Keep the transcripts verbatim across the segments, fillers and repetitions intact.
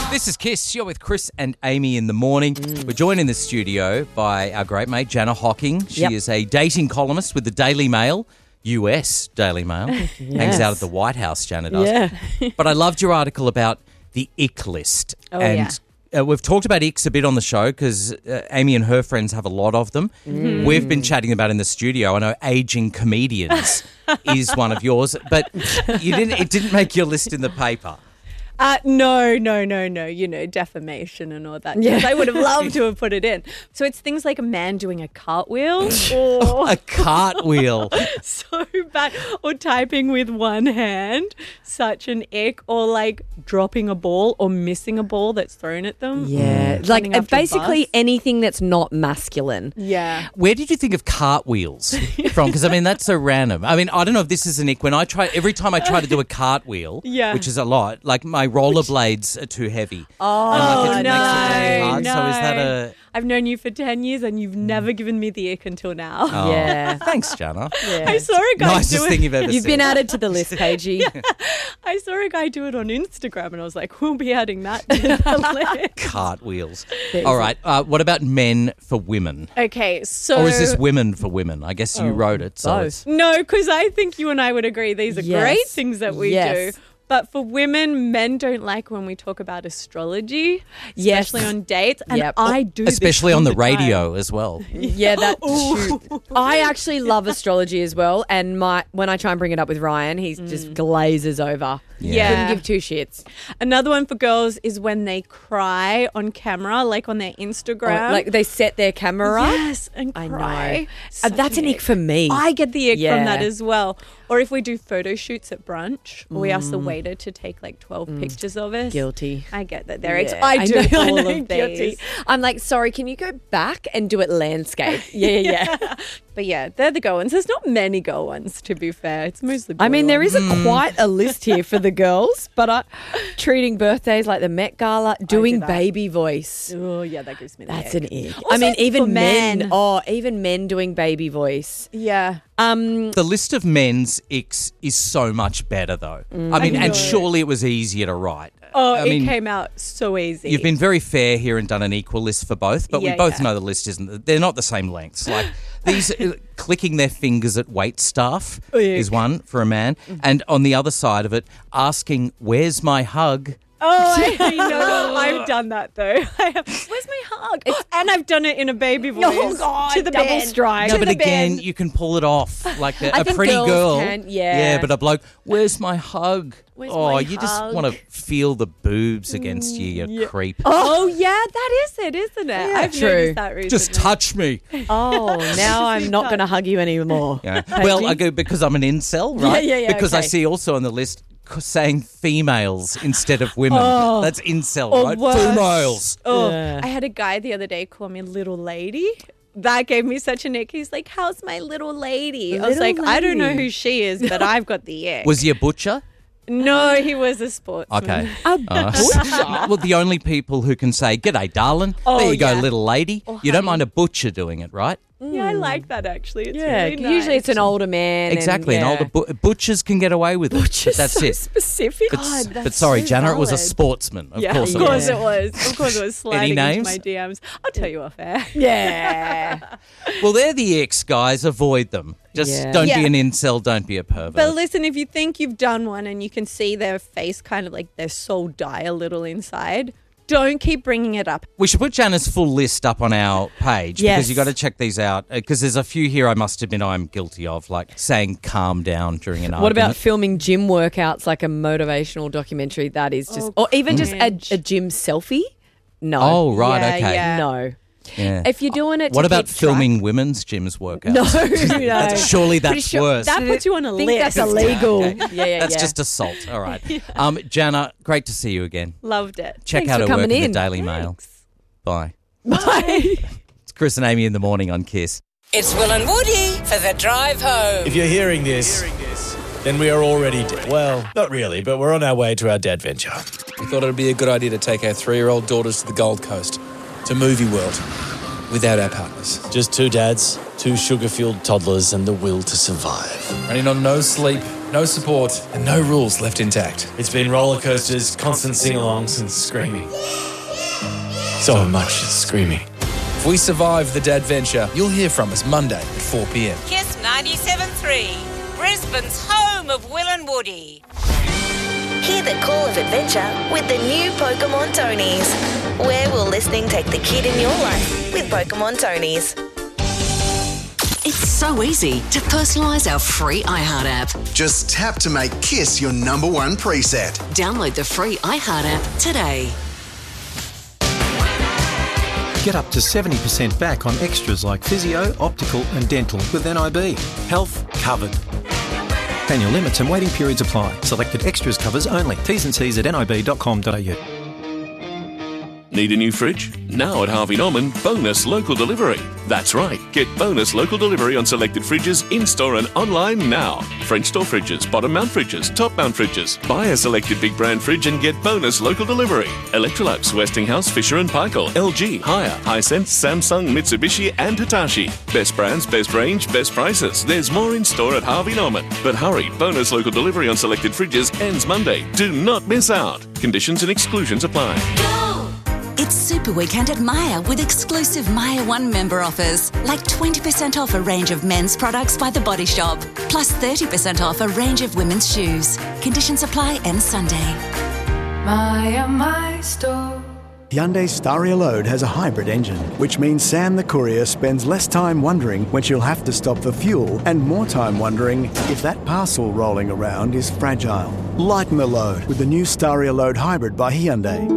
This is Kiss. You're with Chris and Amy in the morning. Mm. We're joined in the studio by our great mate, Jana Hocking. She yep. is a dating columnist with the Daily Mail, U S Daily Mail. Yes. Hangs out at the White House, Jana does. Yeah. But I loved your article about the ick list. Oh, and yeah. uh, we've talked about icks a bit on the show because uh, Amy and her friends have a lot of them. Mm. We've been chatting about in the studio. I know aging comedians is one of yours, but you didn't. It didn't make your list in the paper. Uh, no, no, no, no, you know, defamation and all that. Yeah. I would have loved to have put it in. So it's things like a man doing a cartwheel. Or a cartwheel. So bad. Or typing with one hand. Such an ick. Or like dropping a ball or missing a ball that's thrown at them. Yeah. Mm. Like uh, basically anything that's not masculine. Yeah. Where did you think of cartwheels from? Because, I mean, that's so random. I mean, I don't know if this is an ick. When I try, every time I try to do a cartwheel, yeah. which is a lot, like my rollerblades are too heavy. Oh, and like it no, makes it really hard. no. So is that a... I've known you for ten years and you've never given me the ick until now. Oh, yeah. Thanks, Jana. Yeah. I saw a guy Nicest do it. thing you've ever You've seen. been added to the list, Paigey. Yeah. I saw a guy do it on Instagram and I was like, we'll be adding that to the list. Cartwheels. All right. Uh, what about men for women? Okay, so... Or is this women for women? I guess you oh, wrote it. So both. it's... No, because I think you and I would agree these are Yes. great things that we Yes. do. But for women, men don't like when we talk about astrology, Yes. especially on dates. And Yep. I do this Especially all on the time. radio as well. Yeah, that's true. I actually love astrology as well, and my when I try and bring it up with Ryan, he Mm. just glazes over. Yeah. Couldn't give two shits. Another one for girls is when they cry on camera, like on their Instagram. Or, like they set their camera up. Yes, and I cry. know. Uh, Such that's an ick for me. I get the ick Yeah. from that as well. Or if we do photo shoots at brunch, or we ask the waiter to take like twelve pictures of us. Guilty. I get that they're icks. Yeah, I do know, I all know, of guilty. these. I'm like, sorry, can you go back and do it landscape? Yeah, yeah, yeah. But yeah, they're the girl ones. There's not many girl ones, to be fair. It's mostly boy I mean, there ones. is a quite a list here for the girls, but I, treating birthdays like the Met Gala, doing that. baby voice. Oh, yeah, that gives me the That's ick. an ick. Also I mean, for even men. men. Oh, even men doing baby voice. Yeah. Um, The list of men's icks is so much better, though. I mean, I and know. surely it was easier to write. Oh, I it mean, came out so easy. You've been very fair here and done an equal list for both, but Yeah, we both yeah. know the list isn't. They're not the same lengths. Like these, uh, clicking their fingers at wait staff Oh, yeah. is one for a man, and on the other side of it, asking, "Where's my hug?" Oh, I, I know. I've done that though. I have, where's my hug? and I've done it in a baby voice. Oh, God, to the double bed. strike. No, To but the again, bed. you can pull it off. Like a, I a think pretty girls girl, can, yeah. yeah, but a bloke. Where's my hug? Where's oh, my you just hug? want to feel the boobs against you, you Yeah. creep. Oh, yeah, that is it, isn't it? I've true. noticed that recently. Just touch me. oh, now I'm not going to hug you anymore. Yeah. Well, I go because I'm an incel, right? Yeah, yeah, yeah, Because I okay. see also on the list c- saying females instead of women. Oh. That's incel, Or right? worse. Females. Oh, Yeah. I had a guy the other day call me little lady. That gave me such an ick. He's like, how's my little lady? I was Little like, I don't know lady. who she is, but I've got the ick. Was he a butcher? No, he was a sportsman. Okay. A Uh, well, the only people who can say, "G'day, darling." Oh, there you go, yeah. little lady. Oh, you don't honey. mind a butcher doing it, right? Yeah, I like that actually. It's Yeah, really nice. usually it's an older man. Exactly. And, And yeah. older bu- butchers can get away with it. Butcher's but that's so it. specific. But, God, that's but sorry, so Jana, it was a valid. sportsman. Of yeah, course of it course was. it was. Of course it was sliding into names? my D Ms. I'll tell you off air. Yeah. Well, they're the icks, guys. Avoid them. Just Yeah. don't Yeah. be an incel. Don't be a pervert. But listen, if you think you've done one and you can see their face kind of like their soul die a little inside, don't keep bringing it up. We should put Jana's full list up on our page Yes. because you got to check these out because there's a few here I must admit I'm guilty of, like saying calm down during an What about argument. filming gym workouts like a motivational documentary? That is just, Oh, or even just cringe. a, a gym selfie? No. Oh, right, Yeah, okay. yeah. No. Yeah. If you're doing it to What about keep filming women's gyms workouts? track- No, no. That's, surely that's Pretty sure worse. That puts you on a I think list. that's illegal. Okay. Yeah, yeah, That's yeah. just assault. All right. um, Jana, great to see you again. Loved it. Check Thanks out for her work coming in in. the Daily Mail. Bye. Bye. It's Chris and Amy in the morning on Kiss. It's Will and Woody for the drive home. If you're hearing this, then we are already dead. Well, not really, but we're on our way to our dad venture. We thought it would be a good idea to take our three-year-old daughters to the Gold Coast, to Movie World, without our partners. Just two dads, two sugar-fueled toddlers, and the will to survive. Running on no sleep, No support and no rules left intact. It's been roller coasters, constant sing-alongs and screaming. So much screaming. If we survive the Dadventure, you'll hear from us Monday at four p.m. Kiss ninety-seven point three, Brisbane's home of Will and Woody. Hear the call of adventure with the new Pokemon Tonies. Where will listening take the kid in your life with Pokemon Tonies? It's so easy to personalise our free iHeart app. Just tap to make Kiss your number one preset. Download the free iHeart app today. Get up to seventy percent back on extras like physio, optical and dental with N I B. Health covered. Annual limits and waiting periods apply. Selected extras covers only. T's and C's at nib dot com dot a u. Need a new fridge? Now at Harvey Norman, bonus local delivery. That's right, get bonus local delivery on selected fridges in-store and online now. French door fridges, bottom mount fridges, top mount fridges. Buy a selected big brand fridge and get bonus local delivery. Electrolux, Westinghouse, Fisher and Paykel, L G, Haier, Hisense, Samsung, Mitsubishi and Hitachi. Best brands, best range, best prices. There's more in-store at Harvey Norman. But hurry, bonus local delivery on selected fridges ends Monday. Do not miss out. Conditions and exclusions apply. It's Super Weekend at Myer with exclusive Myer One member offers, like twenty percent off a range of men's products by The Body Shop, plus thirty percent off a range of women's shoes. Conditions apply end Sunday. Myer, my store. Hyundai Staria Load has a hybrid engine, which means Sam the courier spends less time wondering when she'll have to stop for fuel and more time wondering if that parcel rolling around is fragile. Lighten the load with the new Staria Load Hybrid by Hyundai.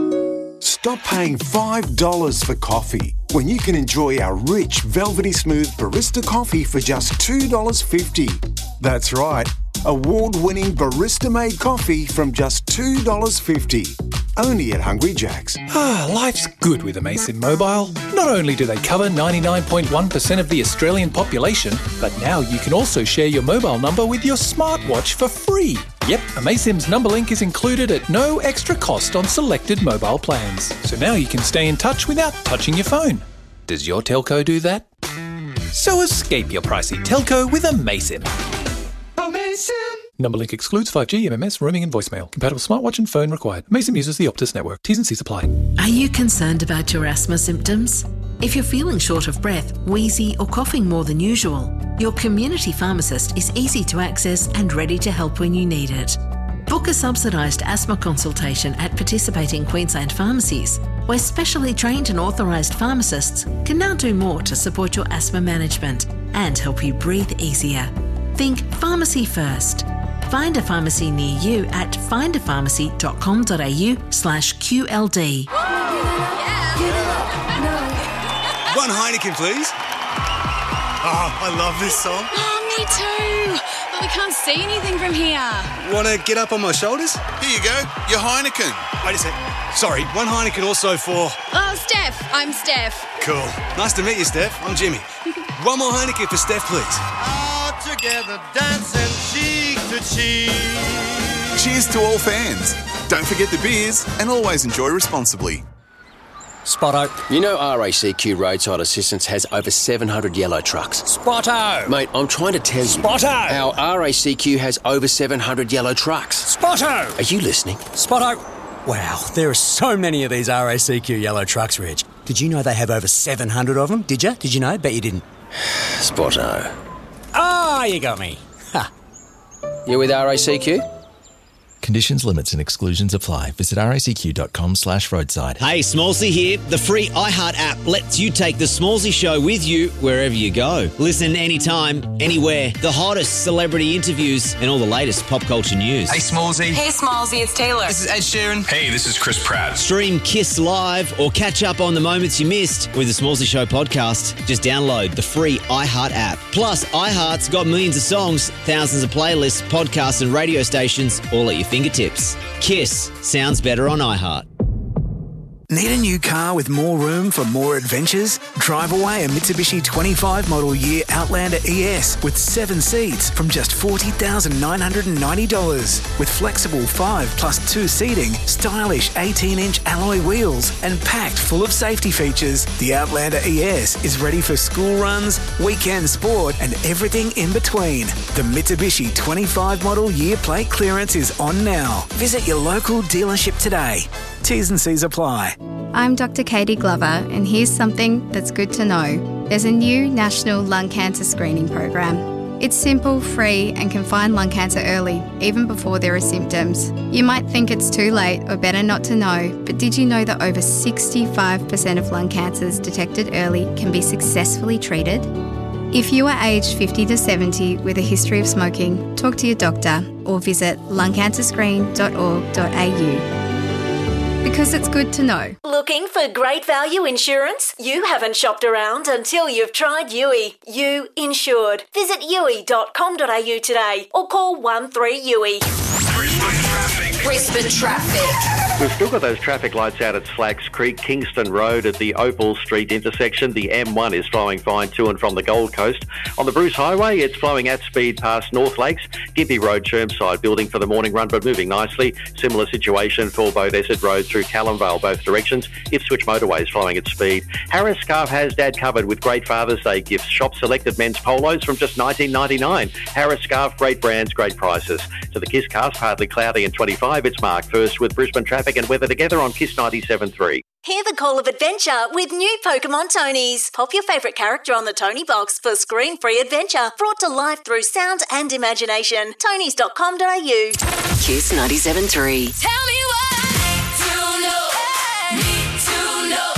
Stop paying five dollars for coffee when you can enjoy our rich, velvety smooth barista coffee for just two dollars fifty. That's right, award-winning barista-made coffee from just two dollars fifty. Only at Hungry Jack's. Ah, life's good with Amaysim Mobile. Not only do they cover ninety-nine point one percent of the Australian population, but now you can also share your mobile number with your smartwatch for free. Yep, Amaysim's number link is included at no extra cost on selected mobile plans. So now you can stay in touch without touching your phone. Does your telco do that? So escape your pricey telco with Amaysim. Amaysim! Number link excludes five G, M M S, roaming and voicemail. Compatible smartwatch and phone required. Amaysim uses the Optus network. T's and C's apply. Are you concerned about your asthma symptoms? If you're feeling short of breath, wheezy or coughing more than usual, your community pharmacist is easy to access and ready to help when you need it. Book a subsidised asthma consultation at participating Queensland pharmacies, where specially trained and authorised pharmacists can now do more to support your asthma management and help you breathe easier. Think pharmacy first. Find a pharmacy near you at find a pharmacy dot com dot a u slash Q L D. One Heineken, please. Oh, I love this song. Oh, me too. But we can't see anything from here. Want to get up on my shoulders? Here you go, your Heineken. Wait a sec. Sorry, one Heineken also for... Oh, Steph. I'm Steph. Cool. Nice to meet you, Steph. I'm Jimmy. One more Heineken for Steph, please. All together, dancing cheek to cheek. Cheers to all fans. Don't forget the beers and always enjoy responsibly. Spotto. You know R A C Q Roadside Assistance has over seven hundred yellow trucks. Spotto. Mate, I'm trying to tell you. Spotto. Our R A C Q has over seven hundred yellow trucks. Spotto. Are you listening? Spotto. Wow, there are so many of these R A C Q yellow trucks, Reg. Did you know they have over seven hundred of them? Did you? Did you know? Bet you didn't. Spotto. Ah, you got me. Ha. You with R A C Q? Conditions, limits and exclusions apply. Visit racq.com slash roadside. Hey, Smallsy here. The free iHeart app lets you take The Smallsy Show with you wherever you go. Listen anytime, anywhere. The hottest celebrity interviews and all the latest pop culture news. Hey, Smallsy. Hey, Smallsy, it's Taylor. This is Ed Sheeran. Hey, this is Chris Pratt. Stream Kiss Live or catch up on the moments you missed with The Smallsy Show podcast. Just download the free iHeart app. Plus, iHeart's got millions of songs, thousands of playlists, podcasts and radio stations all at your fingertips. Kiss sounds better on iHeart. Need a new car with more room for more adventures? Drive away a Mitsubishi twenty-five model year Outlander E S with seven seats from just forty thousand nine hundred ninety dollars. With flexible five plus two seating, stylish eighteen inch alloy wheels and packed full of safety features, the Outlander E S is ready for school runs, weekend sport and everything in between. The Mitsubishi twenty-five model year plate clearance is on now. Visit your local dealership today. T's and C's apply. I'm Doctor Katie Glover, and here's something that's good to know. There's a new national lung cancer screening program. It's simple, free, and can find lung cancer early, even before there are symptoms. You might think it's too late or better not to know, but did you know that over sixty-five percent of lung cancers detected early can be successfully treated? If you are aged fifty to seventy with a history of smoking, talk to your doctor or visit lung cancer screen dot org dot a u. Because it's good to know. Looking for great value insurance? You haven't shopped around until you've tried U I. You Insured. Visit u i dot com dot a u today or call one three U I. Brisbane traffic. We've still got those traffic lights out at Slacks Creek, Kingston Road at the Opal Street intersection. The M one is flowing fine to and from the Gold Coast. On the Bruce Highway, it's flowing at speed past North Lakes, Gippy Road, Chermside, building for the morning run, but moving nicely. Similar situation for Beaudesert Road through Callumvale, both directions. Ipswich Motorway is flowing at speed. Harris Scarf has Dad covered with great Father's Day gifts. Shop selected men's polos from just nineteen ninety-nine. Harris Scarf, great brands, great prices. To the Kiss cast, partly cloudy and twenty-five. It's Mark first with Brisbane traffic and weather together on Kiss ninety-seven point three. Hear the call of adventure with new Pokemon Tonys. Pop your favourite character on the Tony box for screen-free adventure brought to life through sound and imagination. tonys dot com dot a u. Kiss ninety-seven point three. Tell me what to know. Need to know.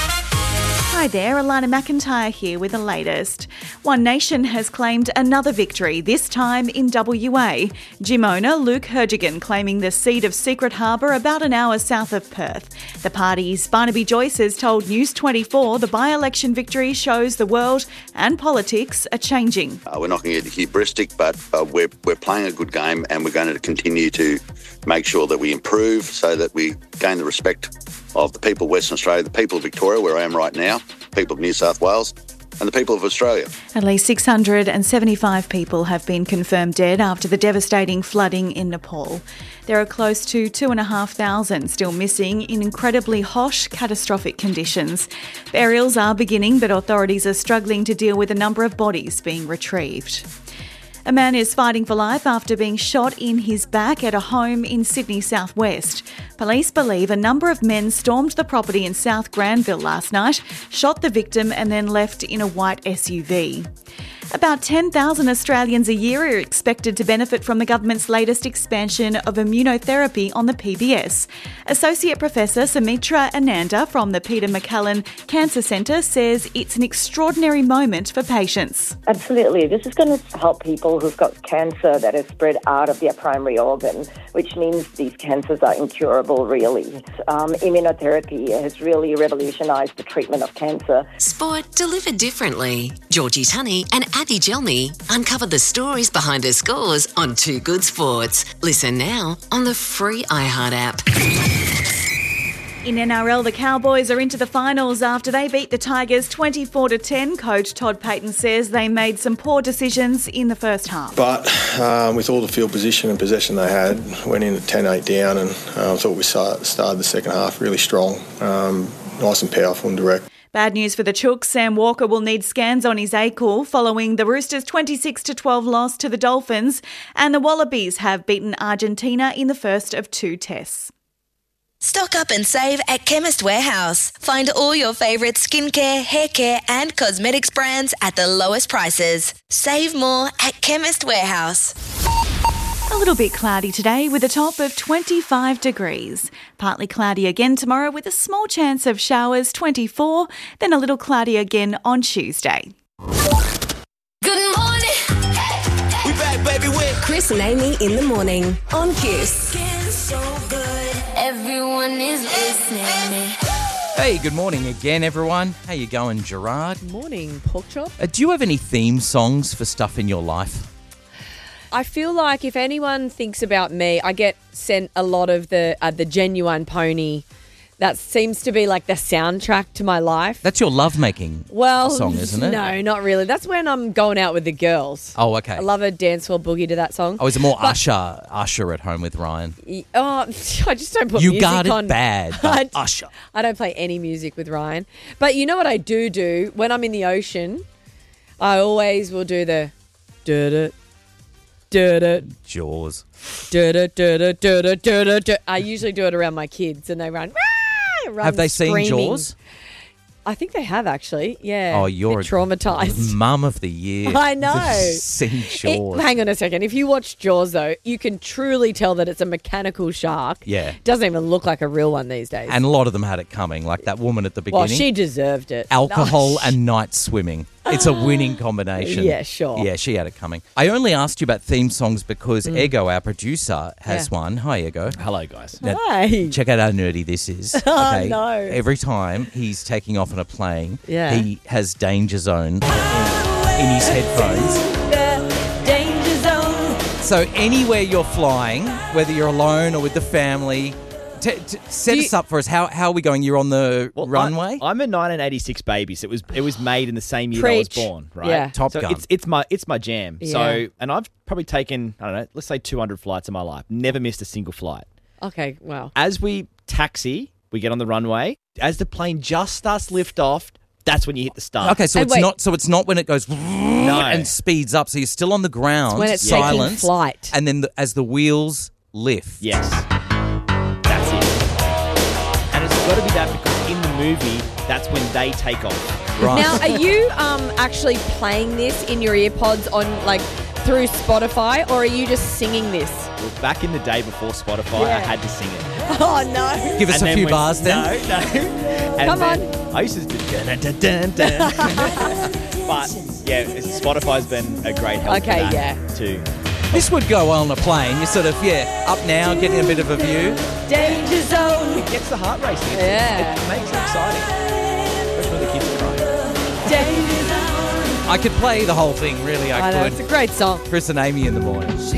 Hi there, Alana McIntyre here with the latest. One Nation has claimed another victory, this time in W A. Gym owner Luke Hergigan claiming the seat of Secret Harbour about an hour south of Perth. The party's Barnaby Joyce has told News twenty-four the by-election victory shows the world and politics are changing. Uh, we're not going to get hubristic, but uh, we're, we're playing a good game and we're going to continue to make sure that we improve so that we gain the respect of the people of Western Australia, the people of Victoria, where I am right now, people of New South Wales, and the people of Australia. At least six hundred seventy-five people have been confirmed dead after the devastating flooding in Nepal. There are close to two and a half thousand still missing in incredibly harsh, catastrophic conditions. Burials are beginning, but authorities are struggling to deal with a number of bodies being retrieved. A man is fighting for life after being shot in his back at a home in Sydney southwest. Police believe a number of men stormed the property in South Granville last night, shot the victim and then left in a white S U V. About ten thousand Australians a year are expected to benefit from the government's latest expansion of immunotherapy on the P B S. Associate Professor Sumitra Ananda from the Peter MacCallum Cancer Centre says it's an extraordinary moment for patients. Absolutely. This is going to help people who've got cancer that has spread out of their primary organ, which means these cancers are incurable, really. Um, immunotherapy has really revolutionised the treatment of cancer. Sport delivered differently. Georgie Tunney and Abby Gelmy uncovered the stories behind the scores on Two Good Sports. Listen now on the free iHeart app. In N R L, the Cowboys are into the finals after they beat the Tigers twenty-four to ten. Coach Todd Payton says they made some poor decisions in the first half. But um, with all the field position and possession they had, went in at ten eight down, and I uh, thought we start, started the second half really strong, um, nice and powerful and direct. Bad news for the Chooks. Sam Walker will need scans on his ankle following the Roosters' twenty-six to twelve loss to the Dolphins, and the Wallabies have beaten Argentina in the first of two tests. Stock up and save at Chemist Warehouse. Find all your favourite skincare, hair care and cosmetics brands at the lowest prices. Save more at Chemist Warehouse. A little bit cloudy today with a top of twenty-five degrees. Partly cloudy again tomorrow with a small chance of showers, twenty-four, then a little cloudy again on Tuesday. Good morning. We back, baby, with Chris and Amy in the morning on Kiss. so good. Everyone is listening. Hey, good morning again, everyone. How you going, Gerard? Morning, Pork Chop. Uh, do you have any theme songs for stuff in your life? I feel like if anyone thinks about me, I get sent a lot of the uh, the Genuine Pony That seems to be like the soundtrack to my life. That's your lovemaking well, song, isn't it? No, not really. That's when I'm going out with the girls. Oh, okay. I love a dance floor boogie to that song. Oh, is it more But- Usher, Usher at home with Ryan? Y- Oh, I just don't put You music got it on. bad, I, but Usher. I don't play any music with Ryan. But you know what I do do? When I'm in the ocean, I always will do the da-da, da-da, Jaws. da-da, da-da, da-da, da-da, da. I usually do it around my kids and they run, "Wah!" run Have they seen screaming. Jaws? I think they have actually, yeah. Oh, you're They're traumatized. Mum of the year. I know. Seen It- Jaws. hang on a second. If you watch Jaws, though, you can truly tell that it's a mechanical shark. Yeah. Doesn't even look like a real one these days. And a lot of them had it coming, like that woman at the beginning. well, she deserved it. Alcohol and night swimming. It's a winning combination. Yeah, sure. Yeah, she had it coming. I only asked you about theme songs because Mm. Ego, our producer, has Yeah. one. Hi, Ego. Hello, guys. Now, Hi. check out how nerdy this is. Oh, Okay? no. Every time he's taking off on a plane, Yeah. he has Danger Zone in his headphones. Danger zone. So anywhere you're flying, whether you're alone or with the family, t- t- set Do us up for us. How how are we going? You're on the Well, runway? I, I'm a nineteen eighty-six baby, so it was it was made in the same year that I was Preach. born, right? Yeah. Top so Gun. It's it's my it's my jam. Yeah. So and I've probably taken I don't know, let's say two hundred flights in my life. Never missed a single flight. Okay, wow. As we taxi, we get on the runway. As the plane just starts lift off, that's when you hit the start. Okay, so And it's wait. not. So it's not when it goes and speeds up. So you're still on the ground, It's when it's taking silence, flight. and then the, as the wheels lift. Yes. That's it. And it's got to be that because in the movie, that's when they take off. Right. Now, are you um, actually playing this in your earpods on like through Spotify, or are you just singing this? Well, back in the day before Spotify, Yeah. I had to sing it. Oh no! Give us And a then few when- bars then. No, no. And Come then I used to do dun, dun, dun, dun. But yeah, Spotify's been a great help Okay, for that yeah. too. This would go on a plane. You're sort of yeah up now, getting a bit of a view. Danger zone. It gets the heart racing. It's, Yeah. It, it makes it exciting. Especially when the kids are crying. Danger zone. I could play the whole thing. Really, I, I know, could. it's a great song. Chris and Amy in the morning.